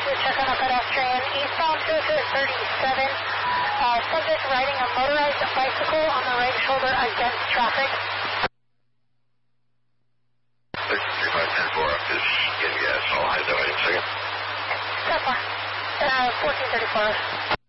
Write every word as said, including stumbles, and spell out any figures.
to check on a pedestrian eastbound to thirty-seven. Uh, subject riding a motorized bicycle on the right shoulder against traffic. three five ten four up is getting gas. I'll hide that in a second. Step one. Uh, fourteen thirty-four.